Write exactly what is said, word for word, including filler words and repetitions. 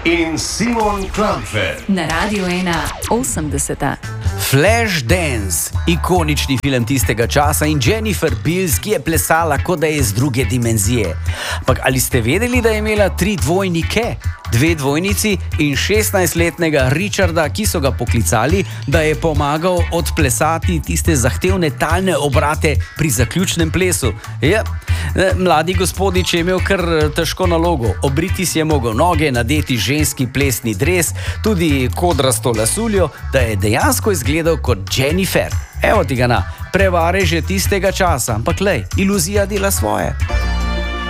in Simon Klamfer na Radiu ena osemdeseta. Flashdance, ikonični film tistega časa in Jennifer Beals, ki je plesala, kot da je iz druge dimenzije. Ampak ali ste vedeli, da je imela tri dvojnike? Dve dvojnici in šestnajstletnega Richarda, ki so ga poklicali, da je pomagal odplesati tiste zahtevne talne obrate pri zaključnem plesu. Ja, mladi gospodič je imel kar težko nalogo. Obriti si je mogel noge, nadeti ženski plesni dres, tudi kodrasto lasuljo, da je dejansko izgledal kot Jennifer. Evo ti ga na, prevare že tistega časa, ampak lej, iluzija dela svoje.